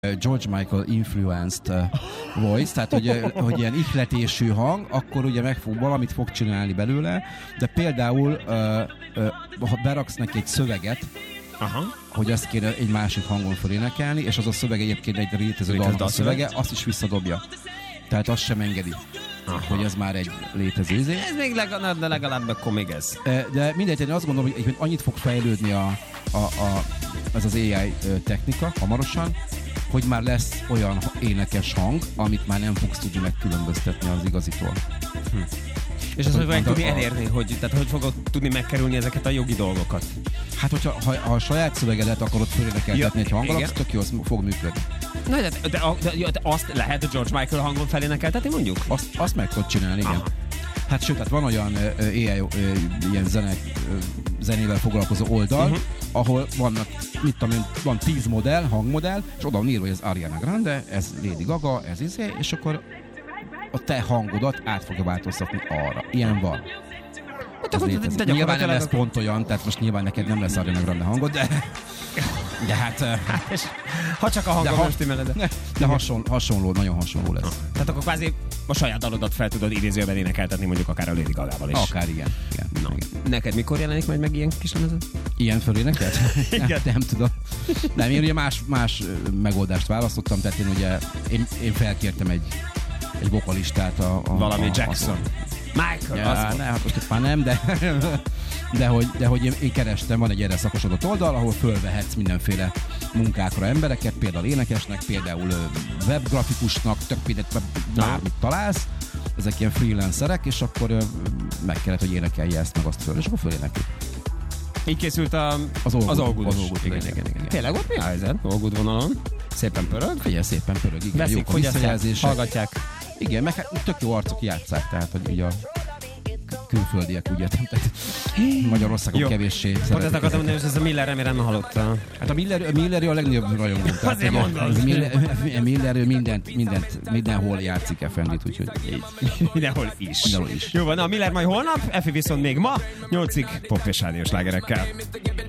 George Michael influenced voice, tehát hogy ilyen ihletésű hang, akkor ugye valamit fog csinálni belőle, de például ha beraksz neki egy szöveget, hogy azt kéne egy másik hangon felénekelni, és az a szöveg egyébként egy létező dalnak a szövege, azt is visszadobja. Tehát azt sem engedi. Hogy ez már egy létező izé. Ez még legalább akkor még ez. De mindegy, én azt gondolom, hogy annyit fog fejlődni ez az AI technika hamarosan, hogy már lesz olyan énekes hang, amit már nem fogsz tudni megkülönböztetni az igazitól. És ezt hogy fogják tudni elérni? Tehát hogy fogod tudni megkerülni ezeket a jogi dolgokat? Hát, hogyha a saját szövegedet akarod fölénekeltetni egy hanggal, az tök jól fog működni. Na, de azt lehet a George Michael hangon felénekeltetni mondjuk? Azt meg tudod csinálni, igen. Hát sőt, van olyan AI, ilyen zenével foglalkozó oldal, ahol vannak, van 10 modell, hangmodell, és oda van írva, hogy ez Ariana Grande, ez Lady Gaga, ez izé, és akkor a te hangodat át fogja változtatni arra. Ilyen van. Nyilván nem lesz pont olyan, tehát most nyilván neked nem lesz Ariana Grande hangod, de hát... ha csak a hangom most imeled. De hasonló, nagyon hasonló lesz. Tehát akkor kvázi a saját dalodat fel tudod idézőben énekeltetni, mondjuk akár a Lady Gagával is. Akár igen. No. Neked mikor jelenik majd meg ilyen kis lemezet? Ilyen fölénekelt? Nem tudom. Nem, én ugye más megoldást választottam, tehát én felkértem egy vokalistát valami Jackson. Michael, hát most már nem, de hogy én kerestem, van egy erre szakosodott oldal, ahol fölvehetsz mindenféle munkákra embereket, például énekesnek, például webgrafikusnak, tök mindent, bármit találsz, ezek ilyen freelancerek, és meg kellett, hogy énekelje ezt meg azt föl, és akkor fölénekli. Így készült az All Good. Igen. Tényleg ott mi a helyzet? All Good vonalon? Szépen pörög? Figyelj, szépen pörög, igen. Veszik, fogyasztják, hallgatják. Igen, meg hát tök jó arcok játsszák, tehát hogy így a külföldiek, ugye, Magyarországon kevéssé szeretik. Pont ezt akartam mondani, hogy ez a Miller, remélem hallottam. Hát a Miller a legnagyobb rajongó. Azért mondod. Miller mindenhol játszik Effendit, úgyhogy így. Mindenhol is. Jó van, a Miller majd holnap, Effi viszont még ma, 8-ig pop és rádiós slágerekkel.